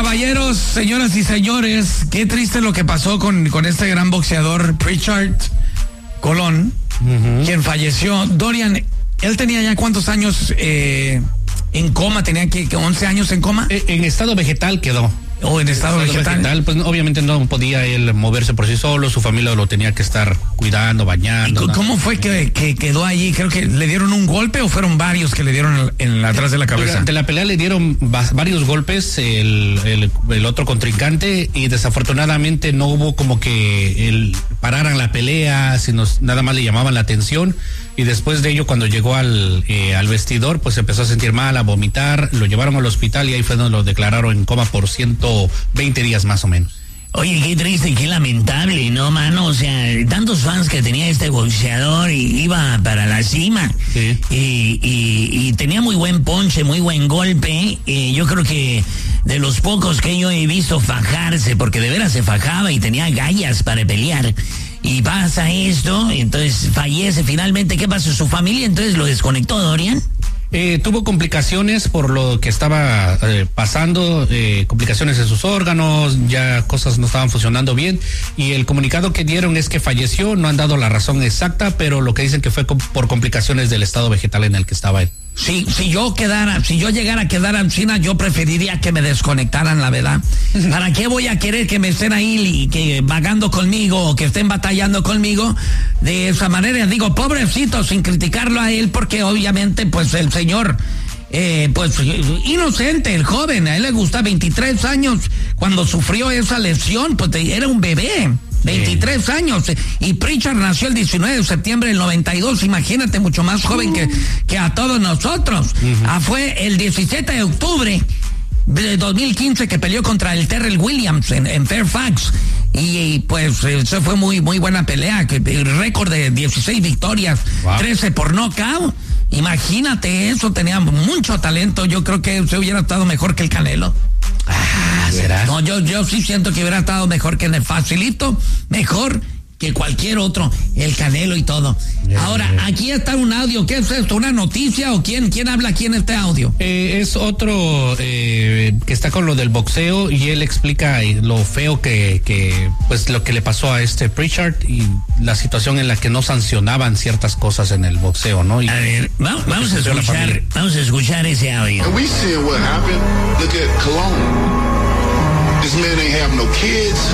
caballeros, señoras y señores, qué triste lo que pasó con este gran boxeador Prichard Colón, quien falleció. Dorian, él tenía ya ¿cuántos años en coma? ¿Tenía que 11 años en coma? En estado vegetal quedó. O en estado vegetal. Pues obviamente no podía él moverse por sí solo, su familia lo tenía que estar cuidando, bañando. ¿Y cómo fue que quedó allí? Creo que le dieron un golpe o fueron varios que le dieron atrás de la cabeza. Durante la pelea le dieron varios golpes el otro contrincante y desafortunadamente no hubo como que pararan la pelea, sino nada más le llamaban la atención. Y después de ello, cuando llegó al vestidor, pues empezó a sentir mal, a vomitar, lo llevaron al hospital y ahí fue donde lo declararon en coma por 120 días más o menos. Oye, qué triste, qué lamentable, ¿no, mano? O sea, tantos fans que tenía este boxeador y iba para la cima. Sí. Y tenía muy buen ponche, muy buen golpe. Yo creo que de los pocos que yo he visto fajarse, porque de veras se fajaba y tenía gallas para pelear. Y pasa esto, entonces fallece finalmente. ¿Qué pasó? ¿Su familia entonces lo desconectó, Dorian? Tuvo complicaciones por lo que estaba pasando, complicaciones en sus órganos, ya cosas no estaban funcionando bien y el comunicado que dieron es que falleció, no han dado la razón exacta, pero lo que dicen que fue por complicaciones del estado vegetal en el que estaba él. Si yo llegara a quedar en China, yo preferiría que me desconectaran, la verdad. ¿Para qué voy a querer que me estén ahí que vagando conmigo o que estén batallando conmigo de esa manera? Digo, pobrecito, sin criticarlo a él, porque obviamente pues el señor pues inocente, el joven, a él le gusta 23 años cuando sufrió esa lesión, pues era un bebé. 23 años, y Prichard nació el 19 de septiembre del 92, imagínate, mucho más joven que a todos nosotros. Fue el 17 de octubre de 2015 que peleó contra el Terrell Williams en Fairfax, y pues eso fue muy buena pelea, récord de 16 victorias, 13 por knockout. Imagínate eso, tenía mucho talento. Yo creo que se hubiera estado mejor que el Canelo. ¿Será? No, yo sí siento que hubiera estado mejor que en el Facilito, mejor que cualquier otro, el Canelo y todo. Ahora, aquí está un audio. ¿Qué es esto? ¿Una noticia o quién habla aquí en este audio? Es otro que está con lo del boxeo y él explica lo feo que pues lo que le pasó a este Prichard y la situación en la que no sancionaban ciertas cosas en el boxeo, ¿no? Y a ver, vamos a escuchar ese audio. And we see what happened. Look at Cologne. This man ain't have no kids.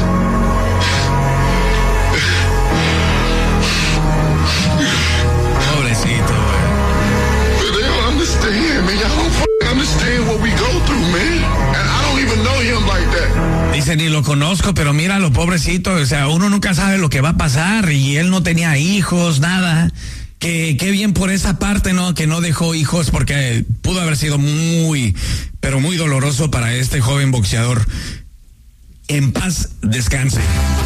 Pobrecito, güey. But they don't understand, man. Y'all don't understand what we go through, man. And I don't even know him like that. Dice, ni lo conozco, pero míralo, pobrecito. O sea, uno nunca sabe lo que va a pasar y él no tenía hijos, nada. Qué bien por esa parte, ¿no? Que no dejó hijos, porque pudo haber sido pero muy doloroso para este joven boxeador. En paz descanse.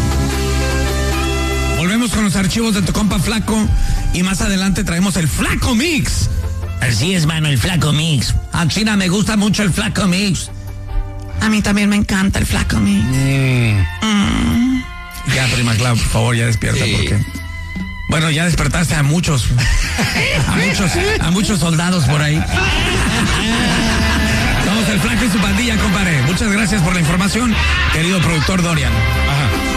Volvemos con los archivos de tu compa Flaco y más adelante traemos el Flaco Mix. Así es, mano, el Flaco Mix. A China me gusta mucho el Flaco Mix. A mí también me encanta el Flaco Mix. Ya, prima Clau, por favor, ya despierta, sí. Porque... Bueno, ya despertaste a muchos soldados por ahí. Somos el Flaco y su pandilla, compadre. Muchas gracias por la información, querido productor Dorian. Ajá.